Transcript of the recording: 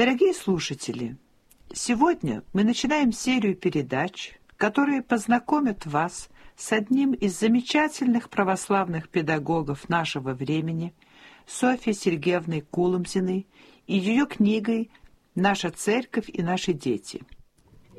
Дорогие слушатели, сегодня мы начинаем серию передач, которые познакомят вас с одним из замечательных православных педагогов нашего времени, Софьей Сергеевной Куломзиной, и ее книгой «Наша церковь и наши дети».